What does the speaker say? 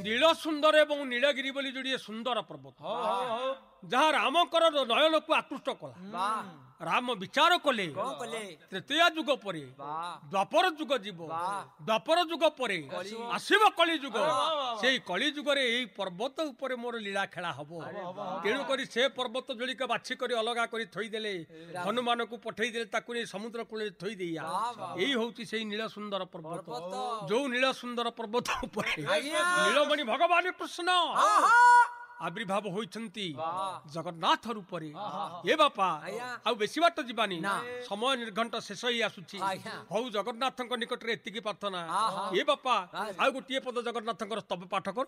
नील सुंदर एवं नीलगिरी बोली जोड़िए सुंदर पर्वत जहाँ रामकर नयन को आकृष्ट कला राम विचार कले तृतीय जुग पर द्वापर जुग जीव द्वापर जुग पर आसव कली जुग से कली जुगर यही पर्वत उपर मोर लीला खेला हम तेणुक से पर्वत जोड़िक बाछी कर अलगा कर थईदे हनुमान को पठईदे समुद्र कूल थई दिया यही हूँ से नील सुंदर पर्वत जो नील सुंदर पर्वत नीलमणि भगवान कृष्ण आविर्भाव होइछंती जगन्नाथ रूप ये बापा आउ बेसी बाट जीवानी समय निर्घंट शेष ही आसुची हौ जगन्नाथ निकट रे एतिकी प्रार्थना ये बापा आउ गोटे पद जगन्नाथ स्तव पाठ कर